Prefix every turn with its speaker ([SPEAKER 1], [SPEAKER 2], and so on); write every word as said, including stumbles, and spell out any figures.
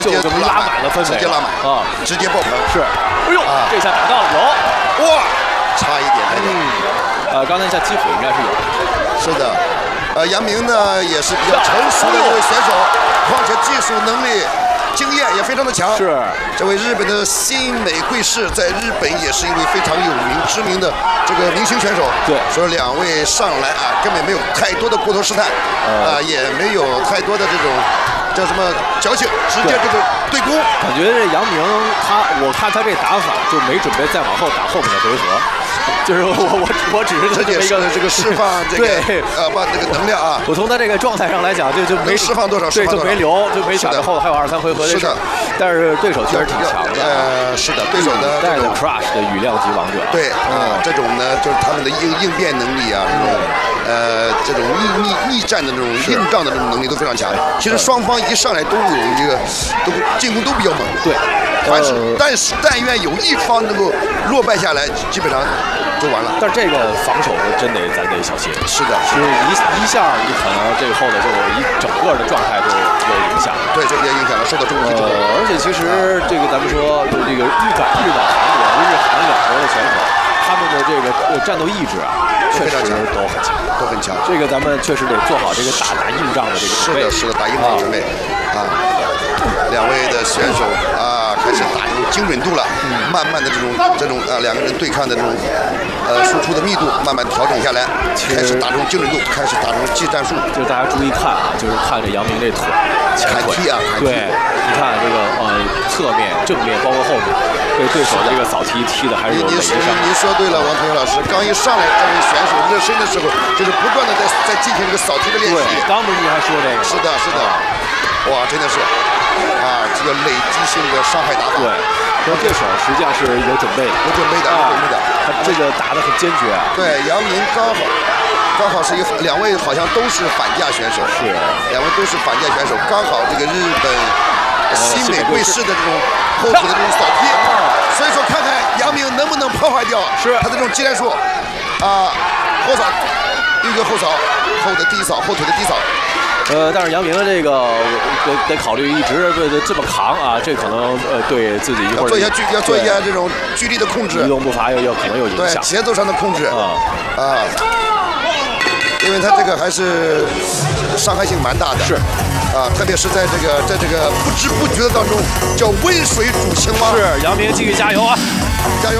[SPEAKER 1] 就这么拉满了氛围，
[SPEAKER 2] 直接拉满
[SPEAKER 1] 啊，
[SPEAKER 2] 直接爆棚。
[SPEAKER 1] 是，哎呦，啊、这下打到了有，
[SPEAKER 2] 哇，差一点来着。
[SPEAKER 1] 嗯，呃，刚才一下基础应该是有。
[SPEAKER 2] 是的，呃，杨明呢也是比较成熟的一位选手，况且技术能力。 经验也非常的强，
[SPEAKER 1] 是
[SPEAKER 2] 这位日本的新美贵士，在日本也是一位非常有名知名的这个明星选手。
[SPEAKER 1] 对，
[SPEAKER 2] 说两位上来啊，根本没有太多的过头试探，啊、呃，也没有太多的这种叫什么矫情，直接这个对攻。
[SPEAKER 1] 感觉这杨明他，我看他这打法就没准备再往后打后面的回合。 就是我我我只是
[SPEAKER 2] 直接一个这个释放这个呃把这个能量啊，
[SPEAKER 1] 我从他这个状态上来讲，就就没
[SPEAKER 2] 释放多少，
[SPEAKER 1] 对就没留，就没想着后还有二三回合的事。
[SPEAKER 2] 是的，
[SPEAKER 1] 但是对手确实挺强的。
[SPEAKER 2] 呃，是的，对手呢
[SPEAKER 1] 带着 Crush 的羽量级王者。
[SPEAKER 2] 对啊，这种呢就是他们的应应变能力啊，这种呃这种逆逆逆战的这种硬仗的这种能力都非常强。其实双方一上来都有一个都进攻都比较猛。
[SPEAKER 1] 对，
[SPEAKER 2] 但是但是但愿有一方能够落败下来，基本上。 就完了，
[SPEAKER 1] 但是这个防守是真得咱得小心。
[SPEAKER 2] 是的，
[SPEAKER 1] 是一一下你可能这个后头就一整个的状态就有影响。
[SPEAKER 2] 对，这也影响了，受到重击之后。
[SPEAKER 1] 呃，而且其实这个咱们说，就这个日本、日本、韩国、日韩两国的选手，他们的这个战斗意志啊，确实都很强，
[SPEAKER 2] 都很强。
[SPEAKER 1] 这个咱们确实得做好这个打打硬仗的这个准备。
[SPEAKER 2] 是的，是的，打硬仗准备啊。两位的选手啊，开始打这种精准度了，嗯、慢慢的这种这种啊两个人对抗的这种呃输出的密度慢慢调整下来，开始打这种精准度，开始打这种技战术。
[SPEAKER 1] 就是大家注意看啊，就是看这杨明这腿，前
[SPEAKER 2] 踢啊，
[SPEAKER 1] 对，你看这个呃侧面、正面，包括后面，对对手的这个扫踢踢的还是有累积伤。
[SPEAKER 2] 您说对了，王腾勇老师，刚一上来这位选手热身的时候，就是不断的在在进行这个扫踢的练习。
[SPEAKER 1] 对，刚不是你还说这个？
[SPEAKER 2] 是的，是的，哇，真的是。 啊，这个累积性的伤害打法，
[SPEAKER 1] 对，说这手实际上是有准备的，
[SPEAKER 2] 有准备的，有准备的，
[SPEAKER 1] 他这个打得很坚决。
[SPEAKER 2] 对，杨明刚好，刚好是一两位好像都是反架选手，
[SPEAKER 1] 是，
[SPEAKER 2] 两位都是反架选手，刚好这个日本新美贵士的这种后腿的这种扫踢，所以说看看杨明能不能破坏掉
[SPEAKER 1] 是
[SPEAKER 2] 他的这种技战术，啊，后扫，一个后扫，后的低扫，后腿的低扫。
[SPEAKER 1] 呃，但是杨明的这个得得考虑，一直这么扛啊，这可能呃对自己一会儿
[SPEAKER 2] 做一下距，要做一下这种距离的控制，
[SPEAKER 1] 移动步伐又又可能有影响，
[SPEAKER 2] 对节奏上的控制
[SPEAKER 1] 啊
[SPEAKER 2] 啊，因为他这个还是伤害性蛮大的，
[SPEAKER 1] 是
[SPEAKER 2] 啊，特别是在这个在这个不知不觉的当中，叫温水煮青蛙。
[SPEAKER 1] 是杨明继续加油啊，
[SPEAKER 2] 加油！